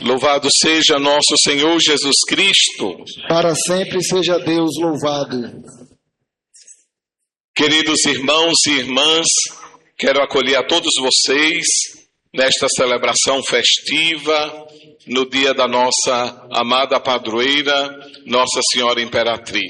Louvado seja nosso Senhor Jesus Cristo. Para sempre seja Deus louvado. Queridos irmãos e irmãs, quero acolher a todos vocês nesta celebração festiva, no dia da nossa amada padroeira, Nossa Senhora Imperatriz.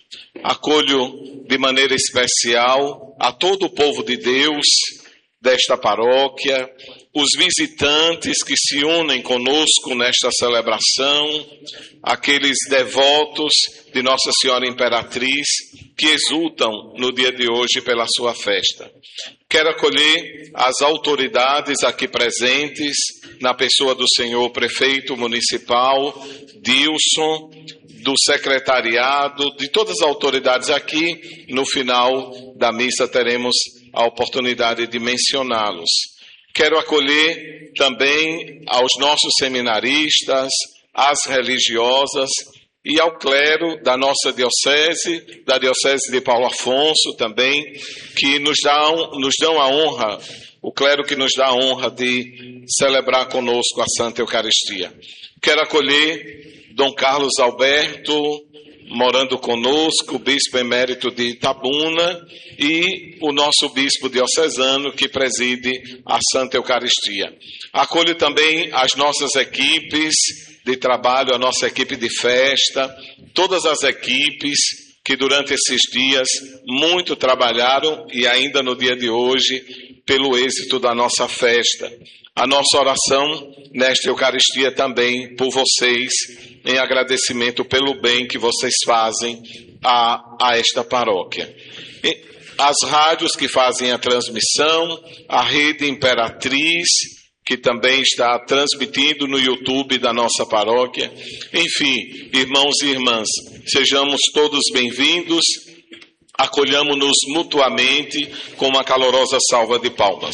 Acolho de maneira especial a todo o povo de Deus desta paróquia, os visitantes que se unem conosco nesta celebração, aqueles devotos de Nossa Senhora Imperatriz que exultam no dia de hoje pela sua festa. Quero acolher as autoridades aqui presentes, na pessoa do senhor prefeito municipal, Dilson, do secretariado, de todas as autoridades aqui. No final da missa teremos a oportunidade de mencioná-los. Quero acolher também aos nossos seminaristas, às religiosas e ao clero da nossa diocese, da diocese de Paulo Afonso também, que nos dão a honra, o clero que nos dá a honra de celebrar conosco a Santa Eucaristia. Quero acolher Dom Carlos Alberto, morando conosco, o bispo emérito de Itabuna, e o nosso bispo diocesano que preside a Santa Eucaristia. Acolho também as nossas equipes de trabalho, a nossa equipe de festa, todas as equipes que durante esses dias muito trabalharam e ainda no dia de hoje pelo êxito da nossa festa. A nossa oração nesta Eucaristia também por vocês, em agradecimento pelo bem que vocês fazem a esta paróquia. As rádios que fazem a transmissão, a Rede Imperatriz, que também está transmitindo no YouTube da nossa paróquia. Enfim, irmãos e irmãs, sejamos todos bem-vindos, acolhamos-nos mutuamente com uma calorosa salva de palmas.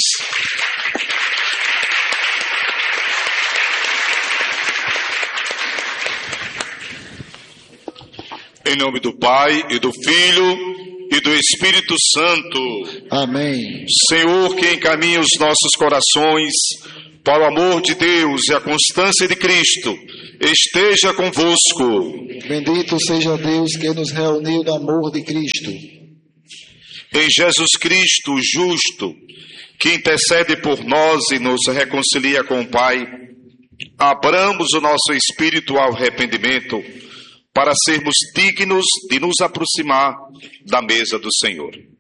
Em nome do Pai, e do Filho, e do Espírito Santo. Amém. Senhor, que encaminha os nossos corações para o amor de Deus e a constância de Cristo, esteja convosco. Bendito seja Deus que nos reuniu no amor de Cristo. Em Jesus Cristo, justo, que intercede por nós e nos reconcilia com o Pai, abramos o nosso espírito ao arrependimento, para sermos dignos de nos aproximar da mesa do Senhor.